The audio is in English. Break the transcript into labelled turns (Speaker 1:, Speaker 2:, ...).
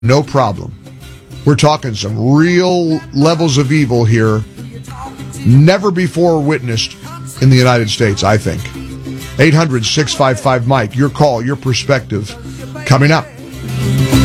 Speaker 1: no problem. We're talking some real levels of evil here, never before witnessed in the United States, I think. 800-655-MIKE, your call, your perspective, coming up.